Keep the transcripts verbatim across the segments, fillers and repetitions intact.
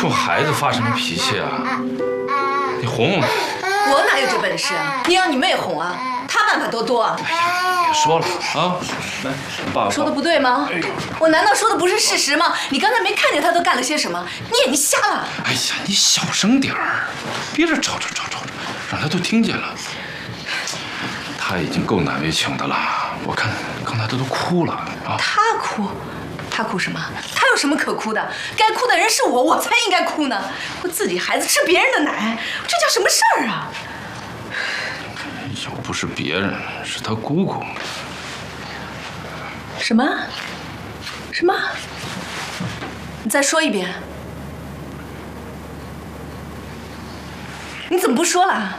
冲孩子发什么脾气啊？你哄哄。 我哪有这本事啊？你让你妹哄啊，她办法多多啊。 哎呀，别说了啊！来，爸爸。 说的不对吗？哎呦，我难道说的不是事实吗？你刚才没看见他都干了些什么？你眼睛瞎了？ 哎呀，你小声点儿，别这吵吵吵吵，让他都听见了。他已经够难为情的了，我看刚才他都哭了啊。 他哭？他哭什么？他有什么可哭的？该哭的人是我，我才应该哭呢。我自己孩子吃别人的奶，这叫什么事儿啊？ 要不是别人，是他姑姑。 什么？什么？你再说一遍。你怎么不说了？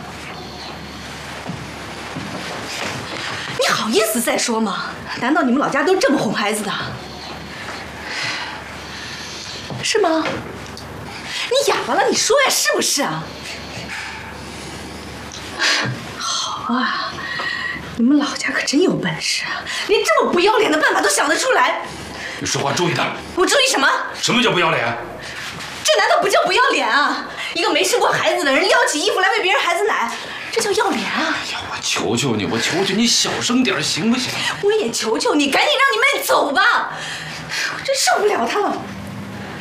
你好意思再说吗？难道你们老家都这么哄孩子的？是吗？你哑巴了？你说呀，是不是啊？好啊，你们老家可真有本事啊，连这么不要脸的办法都想得出来。 你说话注意点。 我注意什么？ 什么叫不要脸？ 这难道不叫不要脸啊？一个没生过孩子的人撩起衣服来喂别人孩子奶，这叫要脸啊！ 哎呀，我求求你，我求求你小声点，行不行？ 我也求求你，赶紧让你妹走吧，我真受不了她了。